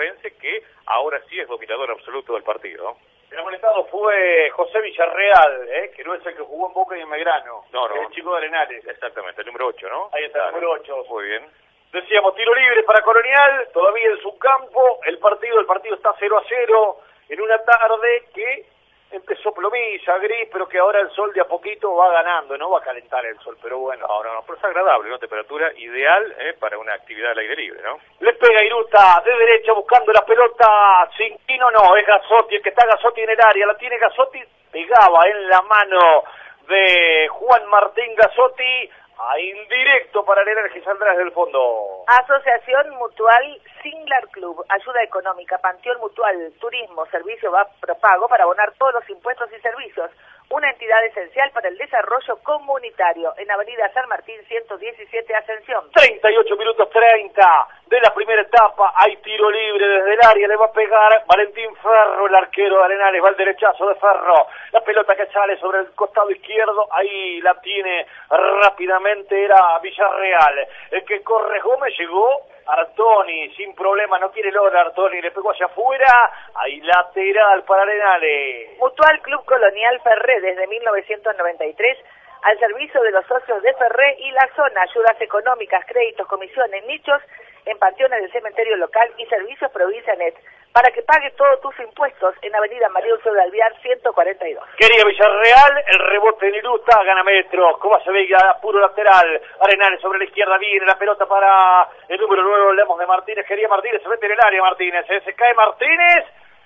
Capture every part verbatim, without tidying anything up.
Platense, que ahora sí es dominador absoluto del partido. El amonestado fue José Villarreal, ¿eh? que no es el que jugó en Boca y en Belgrano. No, no. El chico de Arenales. Exactamente, el número ocho, ¿no? Ahí está, claro. el número ocho. Muy bien. Decíamos, tiro libre para Colonial, todavía en su campo. El partido, el partido está cero a cero, en una tarde que empezó plomiza, gris, pero que ahora el sol de a poquito va ganando, no va a calentar el sol, pero bueno. No, no, no, pero es agradable, ¿no? Temperatura ideal ¿eh? para una actividad al aire libre, ¿no? Le pega Irusta de derecha buscando la pelota, Cinquino no, es Gasotti, el que está Gasotti en el área, la tiene Gasotti, pegaba en la mano de Juan Martín Gasotti, a indirecto para el Energies Andrés del fondo. Asociación Mutual Singlar Club, ayuda económica, Panteón Mutual, turismo, servicio va propago para abonar todos los impuestos y servicios. Una entidad esencial para el desarrollo comunitario en Avenida San Martín ciento diecisiete Ascensión. treinta y ocho minutos treinta de la primera etapa, hay tiro libre desde el área, le va a pegar Valentín Ferro, el arquero de Arenales, va al derechazo de Ferro, la pelota que sale sobre el costado izquierdo, ahí la tiene rápidamente, era Villarreal, el que corre Gómez, llegó Artoni, sin problema, no quiere lograr Artoni, le pegó hacia afuera, ahí lateral para Arenales. Mutual Club Colonial Ferré desde mil novecientos noventa y tres, al servicio de los socios de Ferré y la zona, ayudas económicas, créditos, comisiones, nichos, en panteones del cementerio local y servicios Provincia Net, para que pague todos tus impuestos en Avenida María Eusebio de Alvear ciento cuarenta y dos. Quería Villarreal, el rebote en Irusta, gana metros, Coba se Vega, puro lateral, Arenales sobre la izquierda, viene la pelota para el número nueve, hablamos de Martínez, quería Martínez, se mete en el área Martínez, ¿eh? Se cae Martínez,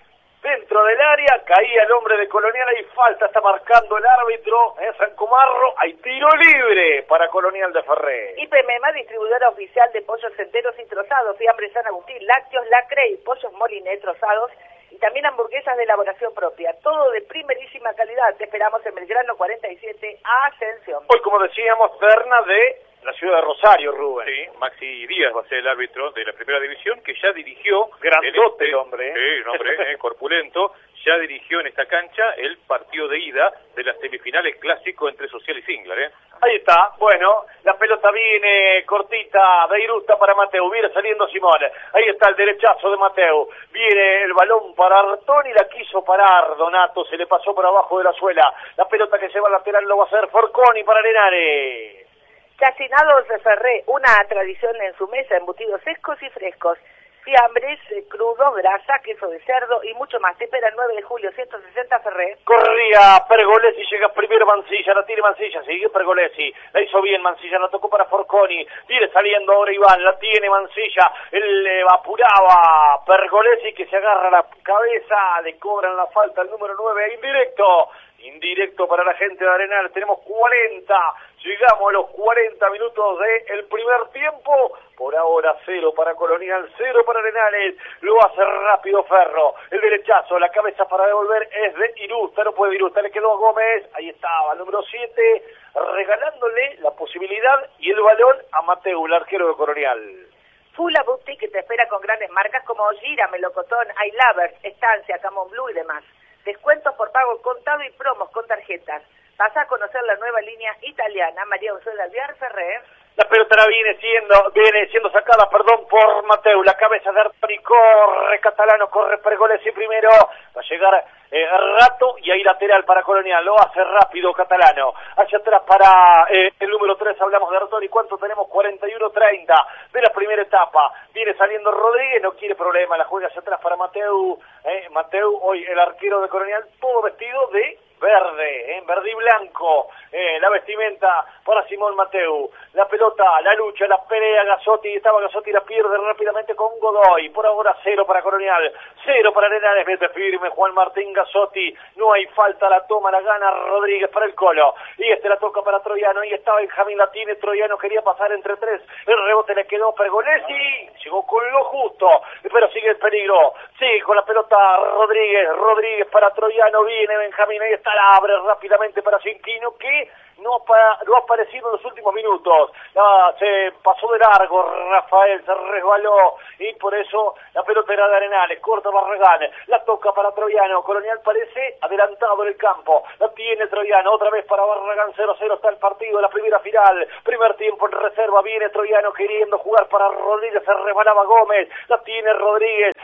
dentro del área, caía el hombre de Colonial, hay falta, está marcando el árbitro, ¿eh? San Comarro, hay tiro libre para Colonial de Ferré. I P M E M A, distribuidora oficial de pollos enteros y trozados, fiambre San Agustín, lácteos, Lacrey, pollos Moliné trozados y también hamburguesas de elaboración propia, todo de primerísima calidad. Te esperamos en Belgrano cuarenta y siete, Ascensión. Hoy, como decíamos, terna de la ciudad de Rosario, Rubén. Sí, Maxi Díaz va a ser el árbitro de la primera división, que ya dirigió... Grandote el, el hombre, ¿eh? Sí, un hombre eh, corpulento, ya dirigió en esta cancha el partido de ida de las semifinales clásico entre Social y Singlar, ¿eh? Ahí está, bueno, la pelota viene cortita de Irusta para Mateu, viene saliendo Simón, ahí está el derechazo de Mateu, viene el balón para Artoni, la quiso parar Donato, se le pasó por abajo de la suela, la pelota que lleva al lateral lo va a hacer Forconi para Arenales. Chacinados de Ferré, una tradición en su mesa, embutidos secos y frescos, fiambres, eh, crudo, grasa, queso de cerdo y mucho más. Te espera el nueve de julio, ciento sesenta Ferré. Corría Pergolesi, llega primero Mancilla, la tiene Mancilla, sigue Pergolesi, la hizo bien Mancilla, la tocó para Forconi, viene saliendo ahora Iván, la tiene Mancilla, él le apuraba Pergolesi que se agarra la cabeza, le cobran la falta al número nueve, indirecto. Indirecto para la gente de Arenal, tenemos cuarenta, llegamos a los cuarenta minutos del primer tiempo, por ahora cero para Colonial, cero para Arenales, lo hace rápido Ferro, el derechazo, la cabeza para devolver es de Irusta, no puede Irusta, le quedó a Gómez, ahí estaba, el número siete, regalándole la posibilidad y el balón a Mateu, el arquero de Colonial. Fula Boutique que te espera con grandes marcas como Gira, Melocotón, iLovers, Estancia, Camon Blue y demás. Descuentos por pago contado y promos con tarjetas. Vas a conocer la nueva línea italiana, María Eusebio de Alvear Ferré. La pelota la viene siendo, viene siendo sacada, perdón, por Mateu, la cabeza de Artoni, corre Catalano, corre Pergolesi primero, va a llegar eh, Rato y ahí lateral para Colonial, lo hace rápido Catalano, hacia atrás para eh, el número tres, hablamos de Artoni, ¿cuánto tenemos? cuarenta y uno treinta de la primera etapa, viene saliendo Rodríguez, no quiere problema, la juega hacia atrás para Mateu, eh, Mateu, hoy el arquero de Colonial, todo vestido de verde, en verde y blanco, eh, la vestimenta para Simón Mateu, la pelota, la lucha, la pelea Gasotti, estaba Gasotti, la pierde rápidamente con Godoy, por ahora cero para Colonial, cero para Arenales, mete firme Juan Martín Gasotti, no hay falta, la toma, la gana Rodríguez para el Colo, y este la toca para Troyano, y estaba Benjamín Latine, Troyano quería pasar entre tres, el rebote le quedó Pergolesi, llegó con lo justo, pero sigue el peligro, sigue con la pelota Rodríguez, Rodríguez para Troyano, viene Benjamín, ahí está, la abre rápidamente para Cinquino, que no ha, no ha aparecido en los últimos minutos, la, se pasó de largo Rafael, se resbaló, y por eso la pelota era de Arenales, corta Barragán, la toca para Troyano, Colonial parece adelantado en el campo, la tiene Troyano, otra vez para Barragán, cero cero está el partido, la primera final, primer tiempo en reserva, viene Troyano queriendo jugar para Rodríguez, se resbalaba Gómez, la tiene Rodríguez,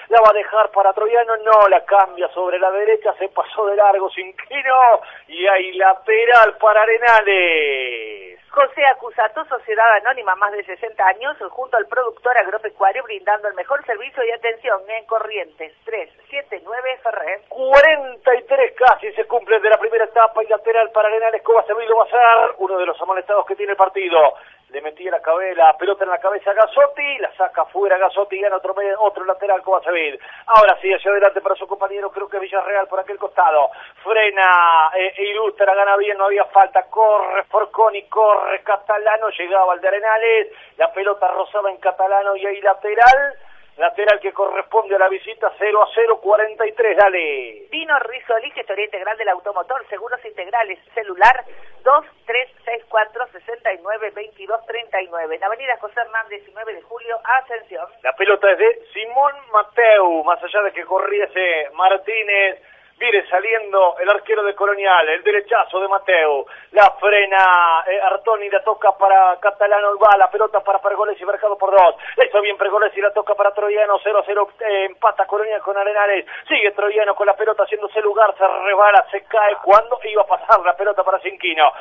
la va a dejar para Troyano, no, la cambia sobre la derecha, se pasó de largo Cinquino, y hay lateral para Arenales. José Acusato, Sociedad Anónima, más de sesenta años, junto al productor agropecuario, brindando el mejor servicio y atención en Corrientes, tres siete nueve Ferrer. cuarenta y tres casi se cumplen de la primera etapa y lateral para Arenales. Kovacevic lo va a hacer, uno de los amonestados que tiene el partido. Le metía la, la pelota en la cabeza a Gazzotti, la saca fuera Gazzotti y gana otro, otro lateral Kovacevic. Ahora sí, hacia adelante para su compañero, creo que Villarreal por aquel costado. Frena, eh, Ilustra, gana bien, no había falta, corre Forconi, corre Catalano, llegaba al de Arenales, la pelota rozaba en Catalano y ahí lateral. Lateral que corresponde a la visita, cero a cero, cuarenta y tres, dale. Dino Rizoli, gestoría integral del automotor, seguros integrales, celular dos tres seis cuatro, seis nueve, veintidós treinta y nueve, en Avenida José Hernández, diecinueve de julio, Ascensión. La pelota es de Simón Mateu, más allá de que corriese Martínez. Viene saliendo el arquero de Colonial, el derechazo de Mateu, la frena eh, Artoni, la toca para Catalano, va la pelota para Pergolesi, marcado por dos, le hizo bien Pergolesi, la toca para Troyano, cero a cero, eh, empata Colonial con Arenales, sigue Troyano con la pelota haciéndose lugar, se rebala, se cae, cuando iba a pasar la pelota para Cinquino,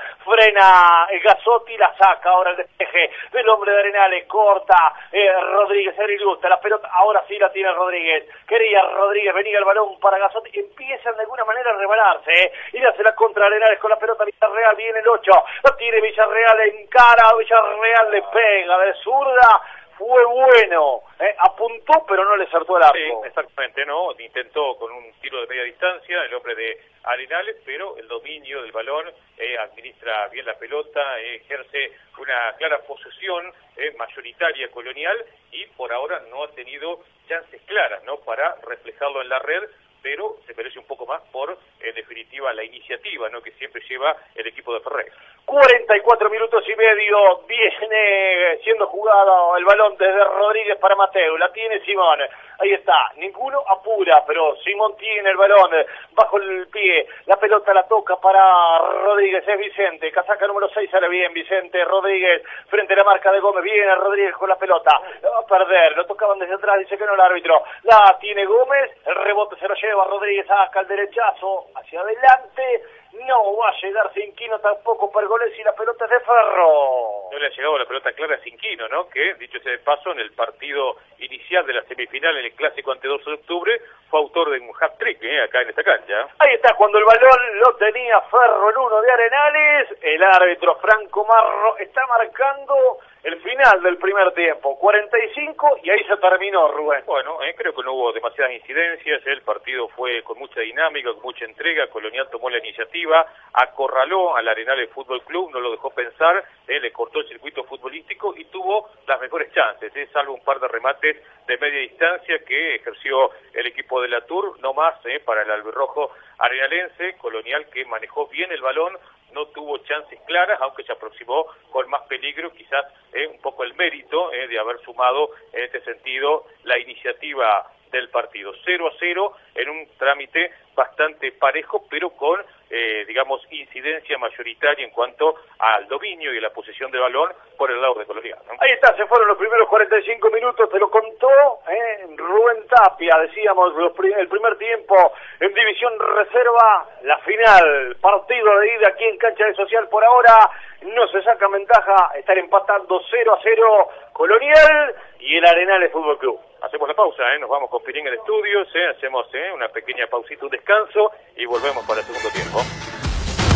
frena eh, Gazzotti, la saca ahora el despeje del hombre de Arenales, corta eh, Rodríguez, era ilustra, la pelota, ahora sí la tiene Rodríguez, quería Rodríguez, venía el balón para Gazzotti, empieza de alguna manera a rebalarse, ¿eh? Y hace la contra Arenales con la pelota. Villarreal, viene el ocho, lo tiene Villarreal en cara, Villarreal le pega de zurda, fue bueno, ¿eh? Apuntó pero no le acertó el arco. Sí, exactamente, ¿no? Intentó con un tiro de media distancia el hombre de Arenales, pero el dominio del balón, eh, administra bien la pelota, eh, ejerce una clara posesión eh, mayoritaria Colonial y por ahora no ha tenido chances claras, ¿no? Para reflejarlo en la red, pero se merece un poco más por, en definitiva, la iniciativa, ¿no? Que siempre lleva el equipo de Ferrer. cuarenta y cuatro minutos y medio, viene siendo jugado el balón desde Rodríguez para Mateu, la tiene Simón, ahí está, ninguno apura, pero Simón tiene el balón bajo el pie, la pelota la toca para Rodríguez, es Vicente, casaca número seis, sale bien Vicente, Rodríguez, frente a la marca de Gómez, viene Rodríguez con la pelota, la va a perder, lo tocaban desde atrás, dice que no el árbitro, la tiene Gómez, el rebote se lo lleva Rodríguez, saca el derechazo, hacia adelante, no va a llegar Cinquino tampoco, Pergolesi, la pelota es de Ferro. No le ha llegado la pelota clara a Cinquino, ¿no? Que, dicho sea de paso, en el partido inicial de la semifinal en el Clásico ante doce de octubre, fue autor de un hat-trick, ¿eh? Acá en esta cancha. Ahí está, cuando el balón lo tenía Ferro en uno de Arenales, el árbitro Franco Marro está marcando el final del primer tiempo, cuarenta y cinco, y ahí se terminó, Rubén. Bueno, eh, creo que no hubo demasiadas incidencias, el partido fue con mucha dinámica, con mucha entrega, Colonial tomó la iniciativa, acorraló al Arenales Fútbol Club, no lo dejó pensar, eh, le cortó el circuito futbolístico y tuvo las mejores chances, eh, salvo un par de remates de media distancia que ejerció el equipo de la Tour, no más eh, para el albirrojo arenalense, Colonial que manejó bien el balón, no tuvo chances claras, aunque se aproximó con más peligro, quizás eh, un poco el mérito eh, de haber sumado en este sentido la iniciativa del partido. cero a cero en un trámite bastante parejo, pero con, eh, digamos, incidencia mayoritaria en cuanto al dominio y la posesión de balón por el lado de Colonial, ¿no? Ahí está, se fueron los primeros cuarenta y cinco minutos, te lo contó eh, Rubén Tapia, decíamos, los prim el primer tiempo en División Reserva, la final, partido de ida aquí en Cancha de Social por ahora, no se saca ventaja, están empatando cero a cero Colonial y el Arenales Fútbol Club. Hacemos la pausa, ¿eh? Nos vamos con Pirín en estudios, ¿eh? Hacemos ¿eh? una pequeña pausita, un descanso y volvemos para el segundo tiempo.